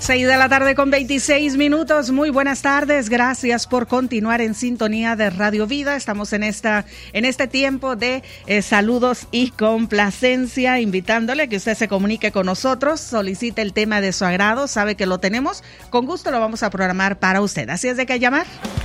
6:26 p.m. Muy buenas tardes. Gracias por continuar en sintonía de Radio Vida. Estamos en este tiempo de saludos y complacencia, invitándole a que usted se comunique con nosotros, solicite el tema de su agrado, sabe que lo tenemos, con gusto lo vamos a programar para usted. Así es de que llamar